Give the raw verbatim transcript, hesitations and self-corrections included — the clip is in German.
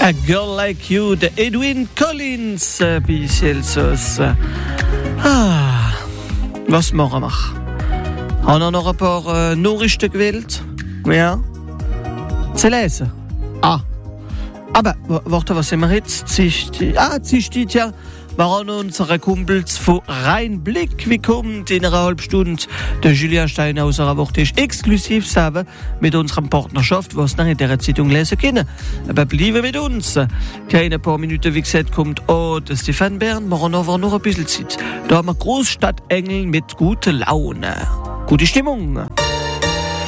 A Girl Like You, der Edwin Collins, äh, bei Celsius. Ah, was machen wir? Haben wir noch ein paar äh, Nachrichten gewählt? Ja. Zu lesen? Ah. Aber, w- warte, was sind wir jetzt? Sie steht, ah, sie steht ja. Wir haben unsere Kumpels von Rheinblick. Wie kommt in einer halben Stunde der Julia Stein aus einer Woche ist exklusiv selber mit unserer Partnerschaft, was nach in der Zeitung lesen können. Aber bleiben mit uns. Keine paar Minuten, wie gesagt, kommt auch der Stefan Bern. Wir haben aber noch ein bisschen Zeit. Da haben wir Großstadtengel mit guter Laune. Gute Stimmung.